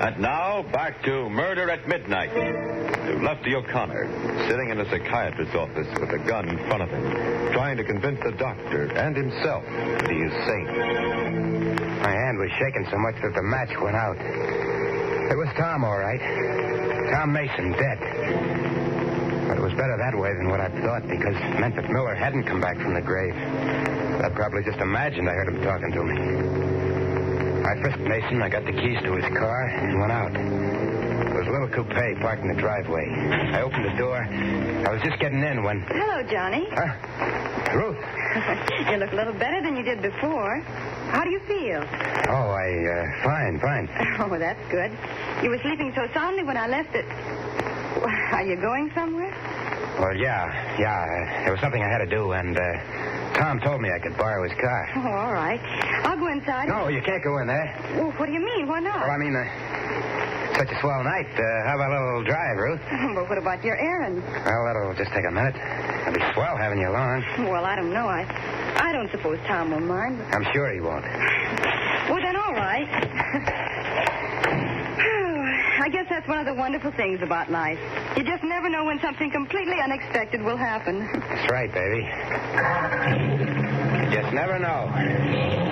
And now, back to Murder at Midnight. To Lefty O'Connor, sitting in a psychiatrist's office with a gun in front of him, trying to convince the doctor and himself that he is sane. My hand was shaking so much that the match went out. It was Tom, all right. Tom Mason, dead. But it was better that way than what I thought, because it meant that Miller hadn't come back from the grave. I probably just imagined I heard him talking to me. I frisked Mason, I got the keys to his car, and went out. There was a little coupe parked in the driveway. I opened the door. I was just getting in when... Hello, Johnny. Huh? Ruth. You look a little better than you did before. How do you feel? Oh, fine. Oh, that's good. You were sleeping so soundly when I left it. Are you going somewhere? Well, yeah. There was something I had to do, and Tom told me I could borrow his car. Oh, all right. I'll go inside. No, you can't go in there. Well, what do you mean? Why not? Well, I mean, such a swell night. How about a little drive, Ruth? But what about your errand? Well, that'll just take a minute. It'll be swell having you along. Well, I don't know. I don't suppose Tom will mind. But... I'm sure he won't. Well, then, all right. I guess that's one of the wonderful things about life. You just never know when something completely unexpected will happen. That's right, baby. You just never know.